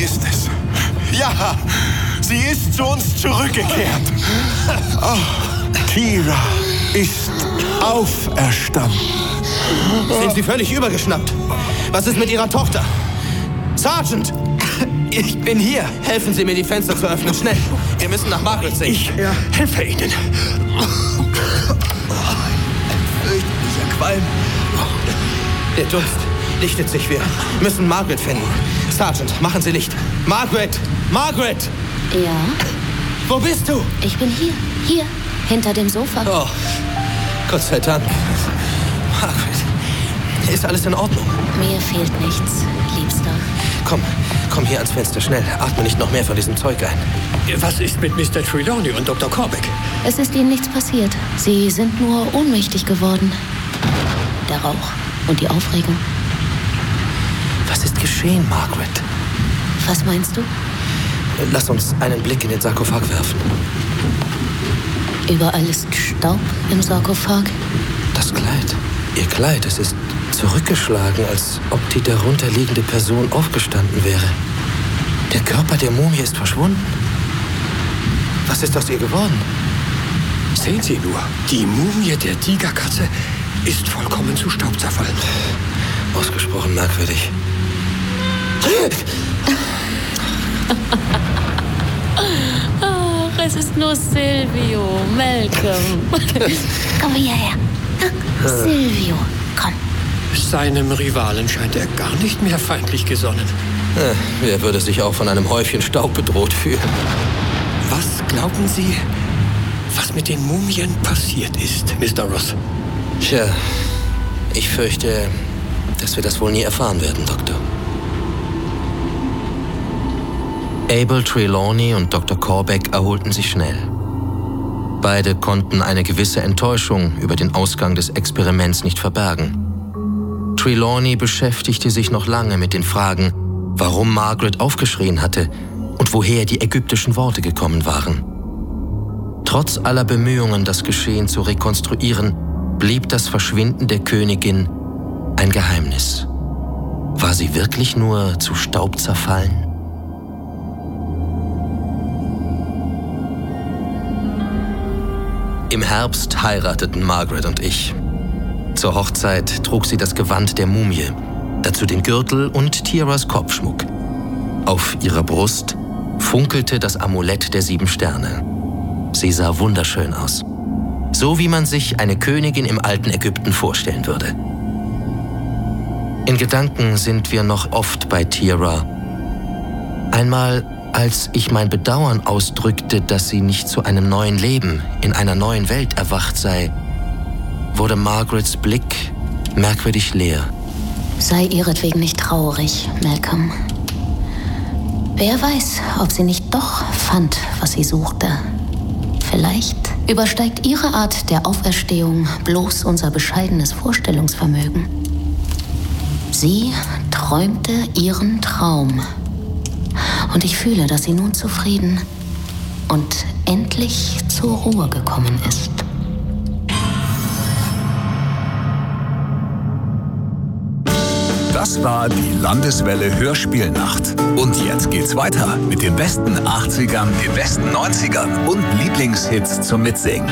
ist es. Ja, sie ist zu uns zurückgekehrt. Oh, Tira ist auferstanden. Sind Sie völlig übergeschnappt? Was ist mit Ihrer Tochter? Sergeant! Ich bin hier. Helfen Sie mir, die Fenster zu öffnen. Schnell. Wir müssen nach Margaret sehen. Ich helfe Ihnen. Fürchterlicher Qualm. Der Dunst lichtet sich. Wir müssen Margaret finden. Sergeant, machen Sie Licht. Margaret! Margaret! Ja, Wo bist du? ich bin hier. Hier, hinter dem Sofa. Oh, Gott sei Dank. Margaret, ist alles in Ordnung? Mir fehlt nichts, Liebster. Komm hier ans Fenster, schnell. Atme nicht noch mehr von diesem Zeug ein. Was ist mit Mr. Trelawney und Dr. Corbeck? Es ist ihnen nichts passiert. Sie sind nur ohnmächtig geworden. Der Rauch und die Aufregung. Was ist geschehen, Margaret? Was meinst du? Lass uns einen Blick in den Sarkophag werfen. Überall ist Staub im Sarkophag. Das Kleid. Ihr Kleid, es ist zurückgeschlagen, als ob die darunterliegende Person aufgestanden wäre. Der Körper der Mumie ist verschwunden. Was ist aus ihr geworden? Sehen Sie nur, die Mumie der Tigerkatze ist vollkommen zu Staub zerfallen. Ausgesprochen merkwürdig. Ach, es ist nur Silvio, Malcolm. Komm hierher. Silvio, komm. Seinem Rivalen scheint er gar nicht mehr feindlich gesonnen. Wer würde sich auch von einem Häufchen Staub bedroht fühlen? Was glauben Sie, was mit den Mumien passiert ist, Mr. Ross? Tja, ich fürchte, dass wir das wohl nie erfahren werden, Doktor. Abel Trelawney und Dr. Corbeck erholten sich schnell. Beide konnten eine gewisse Enttäuschung über den Ausgang des Experiments nicht verbergen. Trelawney beschäftigte sich noch lange mit den Fragen, warum Margaret aufgeschrien hatte und woher die ägyptischen Worte gekommen waren. Trotz aller Bemühungen, das Geschehen zu rekonstruieren, blieb das Verschwinden der Königin ein Geheimnis. War sie wirklich nur zu Staub zerfallen? Im Herbst heirateten Margaret und ich. Zur Hochzeit trug sie das Gewand der Mumie, dazu den Gürtel und Tiras Kopfschmuck. Auf ihrer Brust funkelte das Amulett der 7 Sterne. Sie sah wunderschön aus. So wie man sich eine Königin im alten Ägypten vorstellen würde. In Gedanken sind wir noch oft bei Tira. Einmal, als ich mein Bedauern ausdrückte, dass sie nicht zu einem neuen Leben in einer neuen Welt erwacht sei, wurde Margarets Blick merkwürdig leer. Sei ihretwegen nicht traurig, Malcolm. Wer weiß, ob sie nicht doch fand, was sie suchte. Vielleicht übersteigt ihre Art der Auferstehung bloß unser bescheidenes Vorstellungsvermögen. Sie träumte ihren Traum. Und ich fühle, dass sie nun zufrieden und endlich zur Ruhe gekommen ist. Das war die Landeswelle Hörspielnacht. Und jetzt geht's weiter mit den besten 80ern, den besten 90ern und Lieblingshits zum Mitsingen.